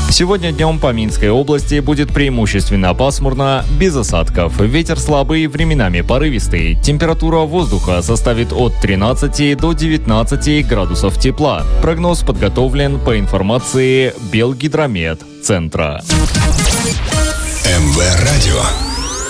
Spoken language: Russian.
Сегодня днем по Минской области будет преимущественно пасмурно, без осадков. Ветер слабый, временами порывистый. Температура воздуха составит от 13 до 19 градусов тепла. Прогноз подготовлен по информации Белгидромет центра. МВ Радио.